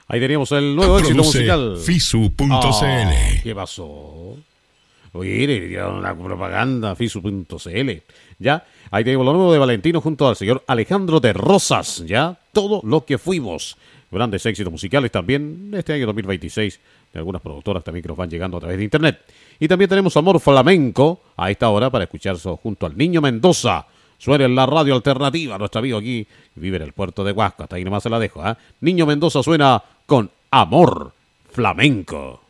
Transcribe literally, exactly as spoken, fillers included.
Ahí teníamos el nuevo éxito musical. Fisu punto c l. Oh, ¿qué pasó? Oye, le dieron una propaganda, Fisu punto c l. Ya, ahí tenemos lo nuevo de Valentino junto al señor Alejandro de Rosas. Ya, todo lo que fuimos. Grandes éxitos musicales también este año dos mil veintiséis. De algunas productoras también que nos van llegando a través de internet. Y también tenemos Amor Flamenco a esta hora para escucharse junto al Niño Mendoza. Suena en la radio alternativa, nuestro amigo aquí vive en el puerto de Huasco. Hasta ahí nomás se la dejo. ¿eh? Niño Mendoza suena con Amor Flamenco.